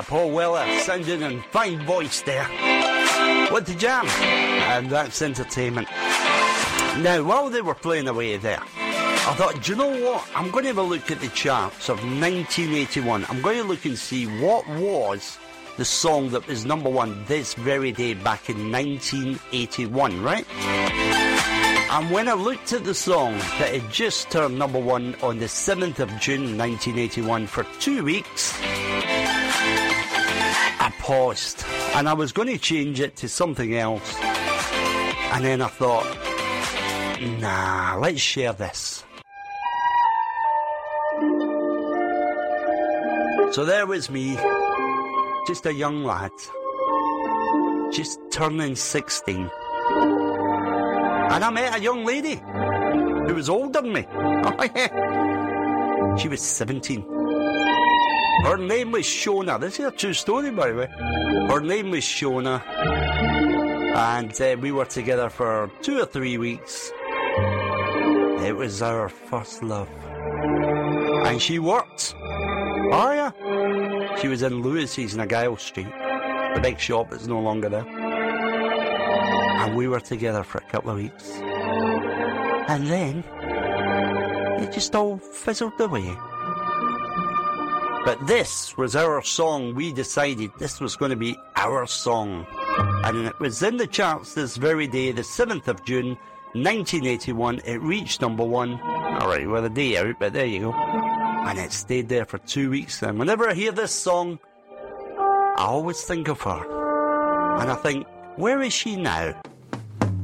Paul Weller sounding in fine voice there with the Jam, and that's entertainment. Now, while they were playing away there, I thought, do you know what? I'm going to have a look at the charts of 1981. I'm going to look and see what was the song that was number one this very day back in 1981, right? And when I looked at the song that had just turned number one on the 7th of June 1981 for 2 weeks, I paused and I was going to change it to something else. And then I thought, nah, let's share this. So there was me, just a young lad, just turning 16. And I met a young lady who was older than me. Oh, yeah. She was 17. Her name was Shona. This is a true story, by the way. Her name was Shona. And we were together for 2 or 3 weeks. It was our first love. And she worked. Oh, yeah. She was in Lewis's in Argyle Street. The big shop is no longer there. And we were together for a couple of weeks. And then, it just all fizzled away. But this was our song. We decided this was going to be our song. And it was in the charts this very day, the 7th of June, 1981. It reached number one. Alright, well, the day out, but there you go. And it stayed there for 2 weeks. And whenever I hear this song, I always think of her. And I think, where is she now?